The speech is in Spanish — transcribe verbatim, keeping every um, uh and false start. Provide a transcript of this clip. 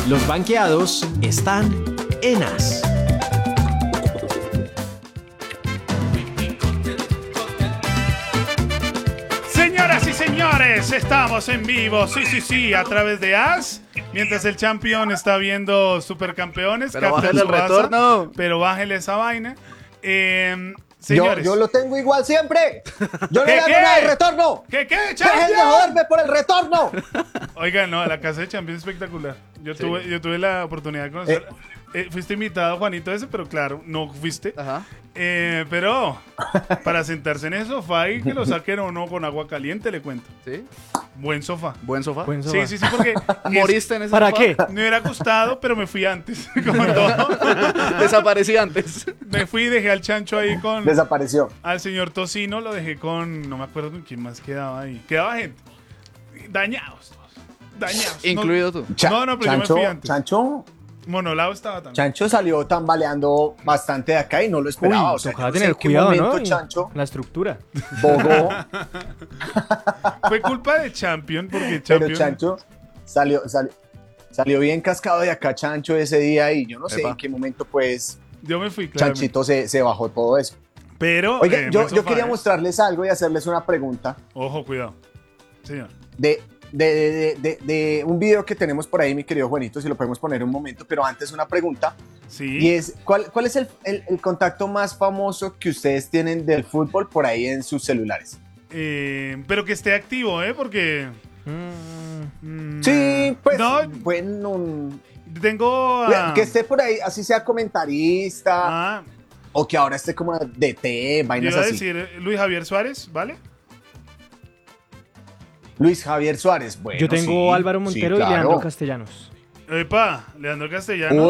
Los banqueados están en As. Señoras y señores, estamos en vivo, sí, sí, sí, a través de As. Mientras el campeón está viendo Supercampeones. Pero Captain bájale el Tsubasa, retorno. Pero bájele esa vaina. Eh, Yo, señores. yo lo tengo igual siempre. Yo no ¿Qué, le hago qué? nada de retorno. ¿Qué, qué, Dejen de champion? joderme por el retorno. Oigan, no, la casa de Champions es espectacular. Yo, sí. tuve, yo tuve la oportunidad de conocer. Eh. Eh, fuiste invitado, Juanito, ese, pero claro, no fuiste. Ajá. Eh, pero para sentarse en el sofá y que lo saquen o no con agua caliente, le cuento. ¿Sí? Buen sofá. ¿Buen sofá? Buen sofá. Sí, sí, sí, porque... ¿Moriste en ese ¿Para sofá? qué? Me hubiera gustado, pero me fui antes. Como todo. Desaparecí antes. Me fui y dejé al chancho ahí con... Desapareció. Al señor Tocino lo dejé con... No me acuerdo con quién más quedaba ahí. Quedaba gente. Dañados. Dañados. Incluido no, tú. Cha- No, no, pero Chancho, yo me fui antes. Chancho, Monolao estaba también. Chancho salió tambaleando bastante de acá y no lo esperaba. Uy, o sea, tocaba yo no sé tener en qué cuidado, momento ¿no? En Chancho la estructura. bogó, Fue culpa de Champion, porque pero Champion... Chancho salió, salió, salió bien cascado de acá Chancho ese día y yo no sé Epa. en qué momento pues Yo me fui, claro. Chanchito se, se bajó todo eso. Pero... Oiga, eh, yo, buen yo sofá, quería ¿eh? mostrarles algo y hacerles una pregunta Ojo, cuidado. Señor. de, de, de, de, de un video que tenemos por ahí, mi querido Juanito, si lo podemos poner un momento, pero antes una pregunta. Sí. Y es, ¿cuál, cuál es el, el, el contacto más famoso que ustedes tienen del fútbol por ahí en sus celulares? Eh, pero que esté activo, ¿eh? Porque... Mm, mm, Sí, pues, No, bueno, tengo... a- que esté por ahí, así sea comentarista, Ah, o que ahora esté como de T, yo vainas iba a así. decir Luis Javier Suárez, ¿vale? Luis Javier Suárez, bueno, Yo tengo sí, Álvaro sí, Montero claro. y Leandro Castellanos. Epa, Leandro Castellanos.